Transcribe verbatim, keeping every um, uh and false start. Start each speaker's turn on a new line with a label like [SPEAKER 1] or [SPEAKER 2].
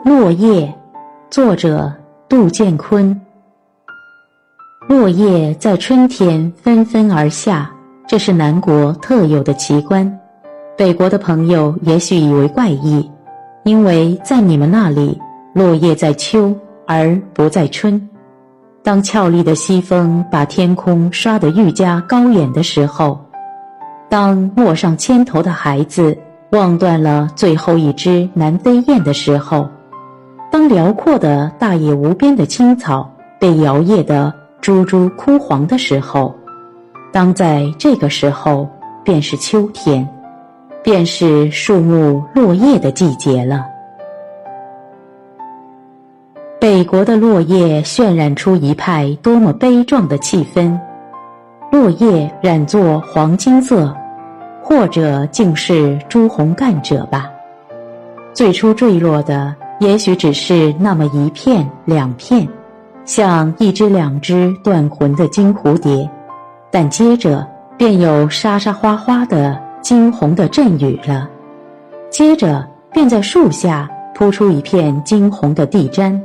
[SPEAKER 1] 落叶，作者杜建坤。落叶在春天纷纷而下，这是南国特有的奇观。北国的朋友也许以为怪异，因为在你们那里，落叶在秋而不在春。当俏丽的西风把天空刷得愈加高远的时候，当陌上千头的孩子望断了最后一只南飞雁的时候，当辽阔的大野无边的青草被摇曳得珠珠枯黄的时候，当在这个时候，便是秋天，便是树木落叶的季节了。北国的落叶渲染出一派多么悲壮的气氛，落叶染作黄金色，或者竟是朱红干者吧。最初坠落的也许只是那么一片两片，像一只两只断魂的金蝴蝶，但接着便有沙沙哗哗的金红的阵雨了，接着便在树下铺出一片金红的地毡。